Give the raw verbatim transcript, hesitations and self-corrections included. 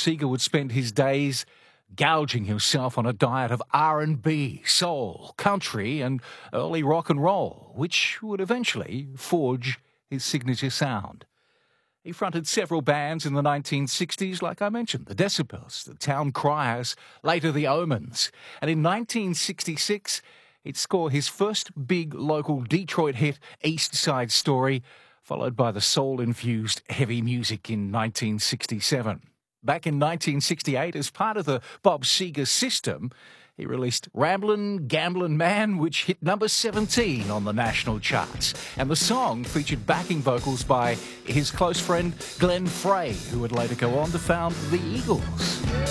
Seeger would spend his days gouging himself on a diet of R and B, soul, country and early rock and roll, which would eventually forge his signature sound. He fronted several bands in the nineteen sixties, like I mentioned, the Decibels, the Town Criers, later the Omens. And in nineteen sixty-six, he'd score his first big local Detroit hit, East Side Story, followed by the soul-infused Heavy Music in nineteen sixty-seven. Back in nineteen sixty-eight, as part of the Bob Seger system, he released Ramblin' Gamblin' Man, which hit number seventeen on the national charts. And the song featured backing vocals by his close friend Glenn Frey, who would later go on to found the Eagles.